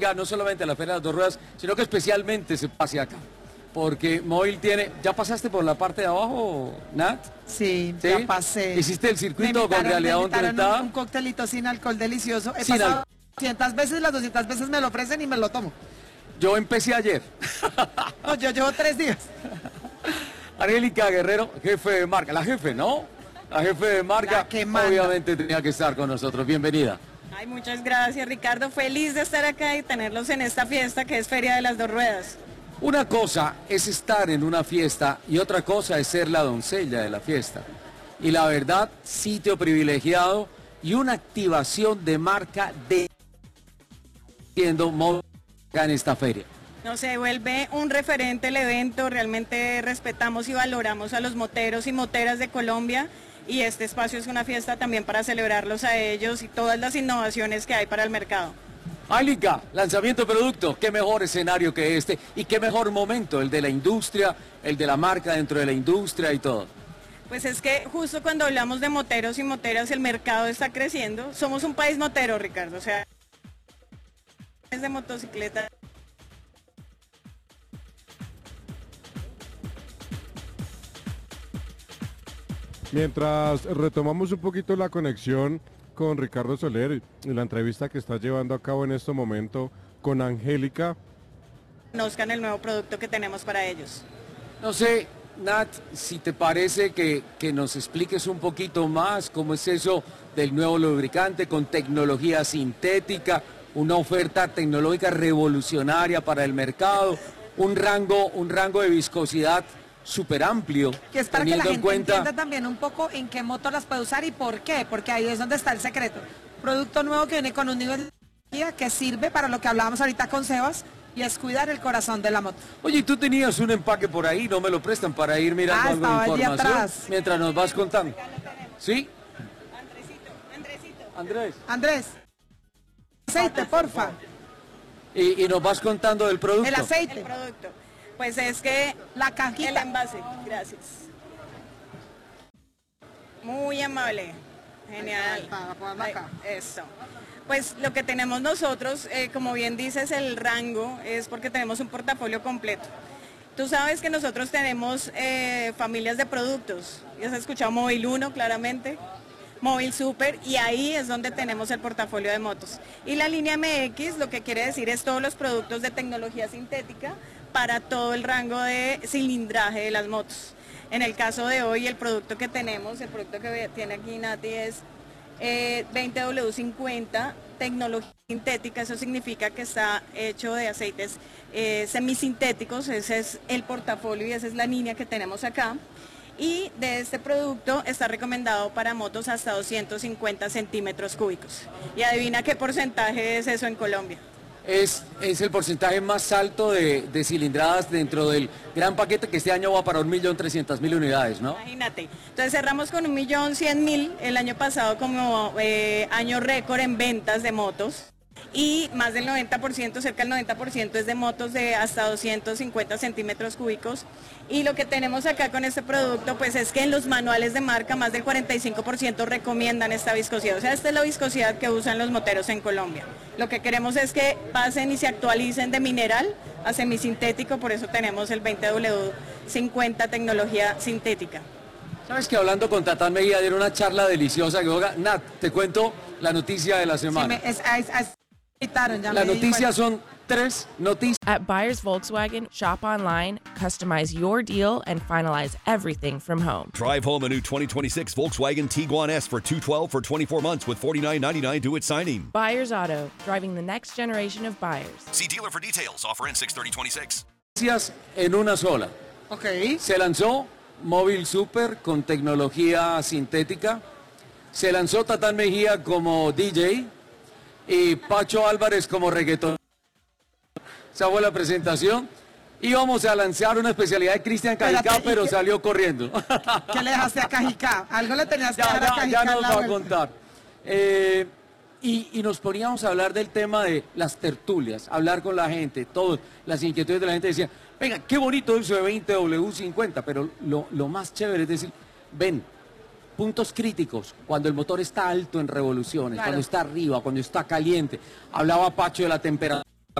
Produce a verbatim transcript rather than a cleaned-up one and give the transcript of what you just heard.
no solamente a la Feria de las Dos Ruedas, sino que especialmente se pase acá. Porque Móvil tiene... ¿Ya pasaste por la parte de abajo, Nat? Sí, ¿Sí? ya pasé. ¿Hiciste el circuito invitaron, con realidad me invitaron aumentada? Un, un coctelito sin alcohol delicioso. He Sin pasado al... doscientas veces, las doscientas veces me lo ofrecen y me lo tomo. Yo empecé ayer. No, yo llevo tres días. Angélica Guerrero, jefe de marca. La jefe, ¿no? La jefe de marca, obviamente tenía que estar con nosotros. Bienvenida. Ay, muchas gracias, Ricardo. Feliz de estar acá y tenerlos en esta fiesta que es Feria de las Dos Ruedas. Una cosa es estar en una fiesta y otra cosa es ser la doncella de la fiesta. Y la verdad, sitio privilegiado y una activación de marca de siendo móvil en esta feria. No, se vuelve un referente el evento, realmente respetamos y valoramos a los moteros y moteras de Colombia y este espacio es una fiesta también para celebrarlos a ellos y todas las innovaciones que hay para el mercado. Angélica, lanzamiento de producto, qué mejor escenario que este y qué mejor momento, el de la industria, el de la marca dentro de la industria y todo. Pues es que justo cuando hablamos de moteros y moteras el mercado está creciendo, somos un país motero, Ricardo, o sea, es de motocicleta. Mientras retomamos un poquito la conexión con Ricardo Soler y la entrevista que está llevando a cabo en este momento con Angélica. Conozcan el nuevo producto que tenemos para ellos. No sé, Nat, si te parece que, que nos expliques un poquito más cómo es eso del nuevo lubricante con tecnología sintética, una oferta tecnológica revolucionaria para el mercado, un rango, un rango de viscosidad súper amplio, que es para que la gente cuenta... entienda también un poco en qué motor las puede usar y por qué, porque ahí es donde está el secreto. Producto nuevo que viene con un nivel de energía que sirve para lo que hablábamos ahorita con Sebas y es cuidar el corazón de la moto. Oye, tú tenías un empaque por ahí, no me lo prestan para ir mirando ah, algo de información atrás. Mientras nos vas contando. ¿Sí? Andresito, Andresito. Andrés. Andrés. Aceite, porfa. Y, y nos vas contando del producto. El aceite. El producto. Pues es que la cajita. El envase, gracias. Muy amable. Genial. Ay, eso. Pues lo que tenemos nosotros, eh, como bien dices, el rango es porque tenemos un portafolio completo. Tú sabes que nosotros tenemos eh, familias de productos. Ya has escuchado Móvil uno, claramente. Móvil Super, y ahí es donde tenemos el portafolio de motos. Y la línea M X, lo que quiere decir es todos los productos de tecnología sintética para todo el rango de cilindraje de las motos. En el caso de hoy, el producto que tenemos, el producto que tiene aquí Nati es eh, veinte W cincuenta, tecnología sintética, eso significa que está hecho de aceites eh, semisintéticos, ese es el portafolio y esa es la línea que tenemos acá. Y de este producto está recomendado para motos hasta doscientos cincuenta centímetros cúbicos. Y adivina qué porcentaje es eso en Colombia. Es, es el porcentaje más alto de, de cilindradas dentro del gran paquete que este año va para un millón trescientas mil unidades, ¿no? Imagínate. Entonces cerramos con un millón cien mil el año pasado como eh, año récord en ventas de motos. Y más del noventa por ciento, cerca del noventa por ciento es de motos de hasta doscientos cincuenta centímetros cúbicos. Y lo que tenemos acá con este producto pues es que en los manuales de marca más del cuarenta y cinco por ciento recomiendan esta viscosidad. O sea, esta es la viscosidad que usan los moteros en Colombia. Lo que queremos es que pasen y se actualicen de mineral a semisintético, por eso tenemos el veinte W cincuenta tecnología sintética. Sabes que hablando con Tatán Mejía dieron una charla deliciosa que juega. Nat, te cuento la noticia de la semana. Sí, me, es, es, es, ya Las noticias son tres noticias. At Buyers Volkswagen, shop online, customize your deal, and finalize everything from home. Drive home a new twenty twenty-six Volkswagen Tiguan S for two hundred twelve for twenty-four months with forty-nine ninety-nine due at signing. Buyers Auto, driving the next generation of buyers. See dealer for details. Offer in six thirty twenty-six. Noticias en una sola. Ok. Se lanzó Móvil Super con tecnología sintética. Se lanzó Tatán Mejía como D J y Pacho Álvarez como reggaetón. Esa fue la presentación. Íbamos a lanzar una especialidad de Cristian Cajicá, pero salió corriendo. ¿Qué le dejaste a Cajicá? Algo le tenías que ya, dar a Cajicá. Ya nos va a contar. Eh, y, y nos poníamos a hablar del tema de las tertulias, hablar con la gente, todas las inquietudes de la gente. Decían, venga, qué bonito eso de veinte W cincuenta, pero lo, lo más chévere es decir, ven, puntos críticos, cuando el motor está alto en revoluciones, claro, cuando está arriba, cuando está caliente. Hablaba Pacho de la temperatura